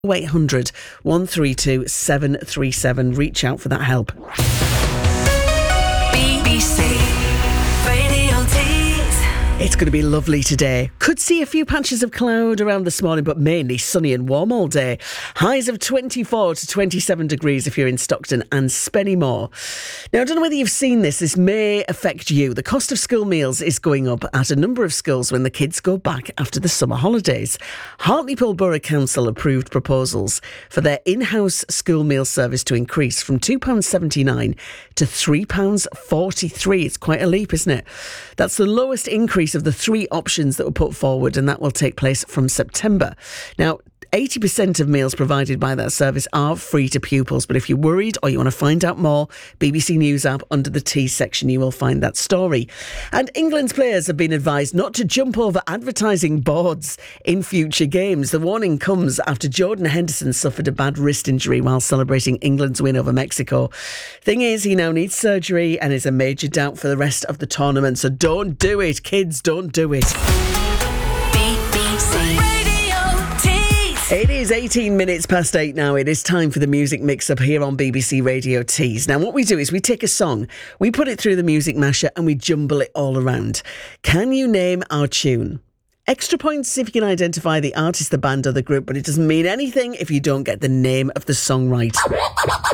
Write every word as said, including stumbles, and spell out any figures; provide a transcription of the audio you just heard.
eight hundred, one three two, seven three seven. Reach out for that help. B B C Radio Tees. It's going to be lovely today. Could see a few patches of cloud around this morning, but mainly sunny and warm all day. Highs of twenty-four to twenty-seven degrees if you're in Stockton and Spennymoor. Now, I don't know whether you've seen this. This may affect you. The cost of school meals is going up at a number of schools when the kids go back after the summer holidays. Hartlepool Borough Council approved proposals for their in-house school meal service to increase from two pounds seventy-nine to three pounds forty-three. It's quite a leap, isn't it? That's the lowest increase of the three options that were put forward, and that will take place from September. Now, eighty percent of meals provided by that service are free to pupils, but if you're worried or you want to find out more, B B C News app under the T section, you will find that story. And England's players have been advised not to jump over advertising boards in future games. The warning comes after Jordan Henderson suffered a bad wrist injury while celebrating England's win over Mexico. Thing is, he now needs surgery and is a major doubt for the rest of the tournament, so don't do it, kids, don't do it. B B C Radio Tees. It is eighteen minutes past eight now. It is time for the music mix-up here on B B C Radio Tees. Now, what we do is we take a song, we put it through the music masher and we jumble it all around. Can you name our tune? Extra points if you can identify the artist, the band or the group, but it doesn't mean anything if you don't get the name of the song right.